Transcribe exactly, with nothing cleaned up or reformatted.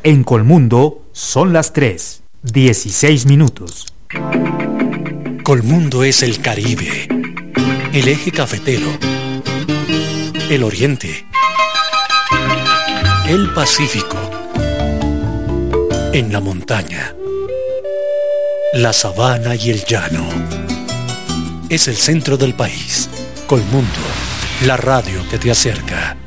En Colmundo son las tres, dieciséis minutos. Colmundo es el Caribe, el eje cafetero, el Oriente, el Pacífico, en la montaña, la sabana y el llano. Es el centro del país. Colmundo, la radio que te acerca.